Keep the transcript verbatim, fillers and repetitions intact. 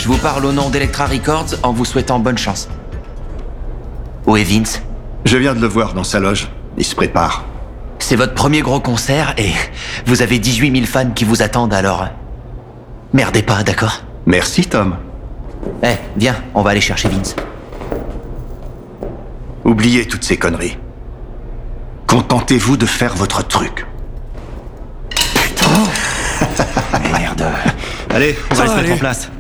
vous parle au nom d'Electra Records en vous souhaitant bonne chance. Où est Vince? Je viens de le voir dans sa loge. Il se prépare. C'est votre premier gros concert et vous avez dix-huit mille fans qui vous attendent alors... Merdez pas, d'accord? Merci, Tom. Eh, viens, on va aller chercher Vince. Oubliez toutes ces conneries. Contentez-vous de faire votre truc. Putain. Merde. Allez, on va Oh, se mettre allez. en place.